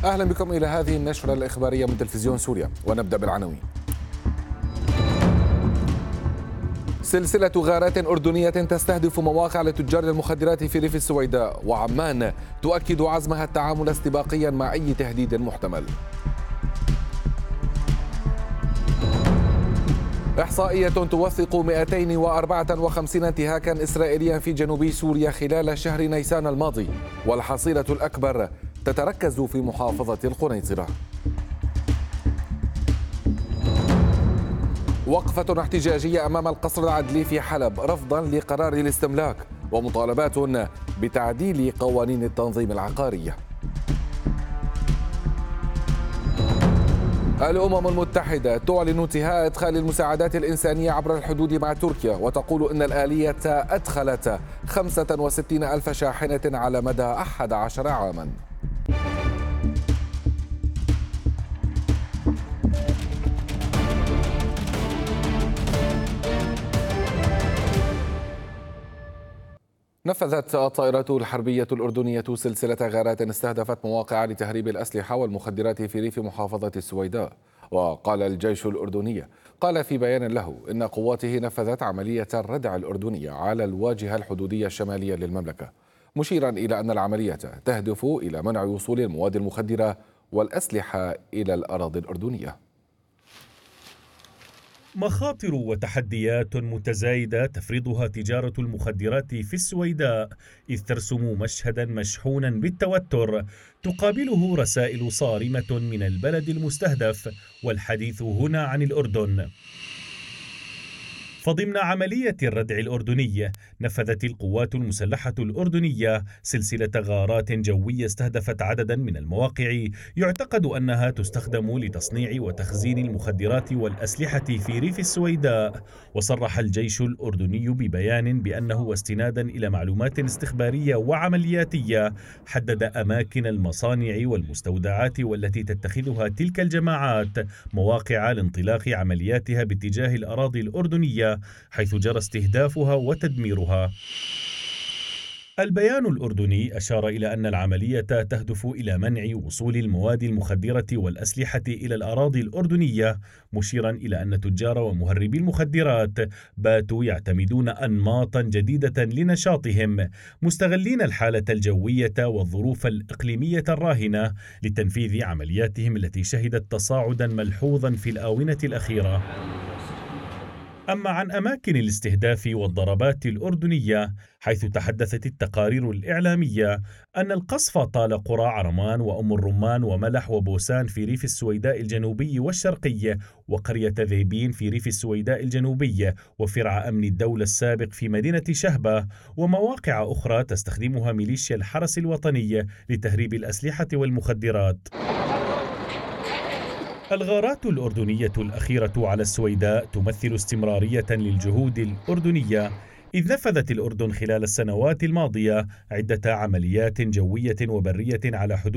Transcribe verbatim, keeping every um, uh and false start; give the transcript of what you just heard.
أهلا بكم إلى هذه النشرة الإخبارية من تلفزيون سوريا، ونبدأ بالعناوين. سلسلة غارات أردنية تستهدف مواقع لتجار المخدرات في ريف السويداء، وعمان تؤكد عزمها التعامل استباقيا مع أي تهديد محتمل. إحصائية توثق مئتين وأربعة وخمسين انتهاكا إسرائيليا في جنوب سوريا خلال شهر نيسان الماضي، والحصيلة الأكبر تتركز في محافظة القنيطرة. وقفة احتجاجية أمام القصر العدلي في حلب رفضا لقرار الاستملاك، ومطالبات بتعديل قوانين التنظيم العقاري. الأمم المتحدة تعلن انتهاء إدخال المساعدات الإنسانية عبر الحدود مع تركيا، وتقول إن الآلية أدخلت خمسة وستين ألف شاحنة على مدى أحد عشر عاما. نفذت الطائرات الحربية الأردنية سلسلة غارات استهدفت مواقع لتهريب الأسلحة والمخدرات في ريف محافظة السويداء. وقال الجيش الأردني قال في بيان له إن قواته نفذت عملية الردع الأردنية على الواجهة الحدودية الشمالية للمملكة، مشيرا إلى أن العملية تهدف إلى منع وصول المواد المخدرة والأسلحة إلى الأراضي الأردنية. مخاطر وتحديات متزايدة تفرضها تجارة المخدرات في السويداء، إذ ترسم مشهدا مشحونا بالتوتر تقابله رسائل صارمة من البلد المستهدف، والحديث هنا عن الأردن. فضمن عملية الردع الأردني نفذت القوات المسلحة الأردنية سلسلة غارات جوية استهدفت عددا من المواقع يعتقد أنها تستخدم لتصنيع وتخزين المخدرات والأسلحة في ريف السويداء. وصرح الجيش الأردني ببيان بأنه واستنادا إلى معلومات استخبارية وعملياتية حدد أماكن المصانع والمستودعات والتي تتخذها تلك الجماعات مواقع لانطلاق عملياتها باتجاه الأراضي الأردنية، حيث جرى استهدافها وتدميرها. البيان الأردني أشار إلى أن العملية تهدف إلى منع وصول المواد المخدرة والأسلحة إلى الأراضي الأردنية، مشيرا إلى أن تجار ومهربي المخدرات باتوا يعتمدون أنماطا جديدة لنشاطهم، مستغلين الحالة الجوية والظروف الإقليمية الراهنة لتنفيذ عملياتهم التي شهدت تصاعدا ملحوظا في الآونة الأخيرة. أما عن أماكن الاستهداف والضربات الأردنية، حيث تحدثت التقارير الإعلامية أن القصف طال قرى عرمان وأم الرمان وملح وبوسان في ريف السويداء الجنوبي والشرقي، وقرية ذيبين في ريف السويداء الجنوبي، وفرع أمن الدولة السابق في مدينة شهبة، ومواقع أخرى تستخدمها ميليشيا الحرس الوطني لتهريب الأسلحة والمخدرات. الغارات الأردنية الأخيرة على السويداء تمثل استمرارية للجهود الأردنية، إذ نفذت الأردن خلال السنوات الماضية عدة عمليات جوية وبرية على حدود